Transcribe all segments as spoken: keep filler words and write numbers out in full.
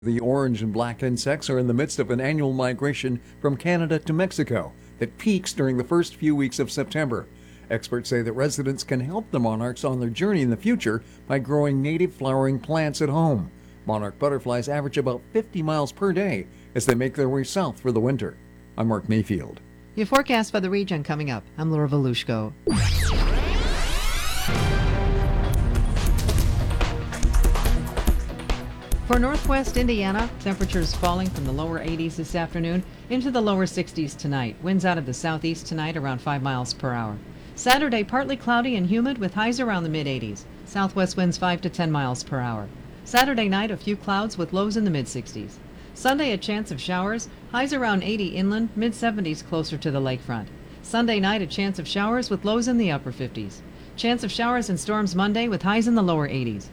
The orange and black insects are in the midst of an annual migration from Canada to Mexico that peaks during the first few weeks of September. Experts say that residents can help the monarchs on their journey in the future by growing native flowering plants at home. Monarch butterflies average about fifty miles per day as they make their way south for the winter. I'm Mark Mayfield. Your forecast for the region coming up. I'm Laura Volushko. For northwest Indiana, temperatures falling from the lower eighties this afternoon into the lower sixties tonight. Winds out of the southeast tonight around five miles per hour. Saturday, partly cloudy and humid with highs around the mid eighties. Southwest winds five to ten miles per hour. Saturday night, a few clouds with lows in the mid sixties. Sunday, a chance of showers, highs around eighty inland, mid seventies closer to the lakefront. Sunday night, a chance of showers with lows in the upper fifties. Chance of showers and storms Monday with highs in the lower eighties.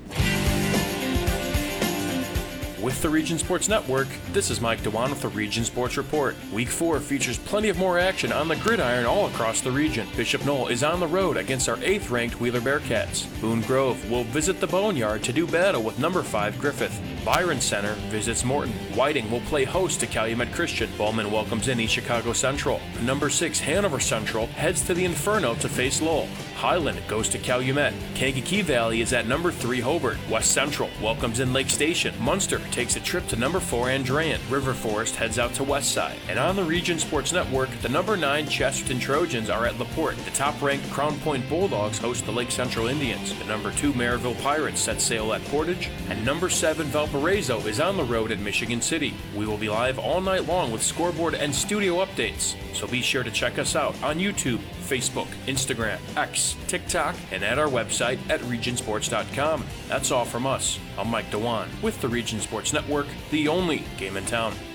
With the Region Sports Network, this is Mike Dewan with the Region Sports Report. Week four features plenty of more action on the gridiron all across the region. Bishop Knoll is on the road against our eighth-ranked Wheeler Bearcats. Boone Grove will visit the Boneyard to do battle with number five Griffith. Byron Center visits Morton. Whiting will play host to Calumet Christian. Bowman welcomes in East Chicago Central. Number six Hanover Central heads to the Inferno to face Lowell. Highland goes to Calumet. Kankakee Valley is at number three Hobart. West Central welcomes in Lake Station. Munster takes a trip to number four Andrean. River Forest heads out to Westside. And on the Region Sports Network, the number nine Chesterton Trojans are at LaPorte. The top-ranked Crown Point Bulldogs host the Lake Central Indians. The number two Maryville Pirates set sail at Portage. And number seven Valparaiso is on the road at Michigan City. We will be live all night long with scoreboard and studio updates. So be sure to check us out on YouTube, Facebook, Instagram, X, TikTok, and at our website at region sports dot com. That's all from us. I'm Mike Dewan with the Region Sports Network, the only game in town.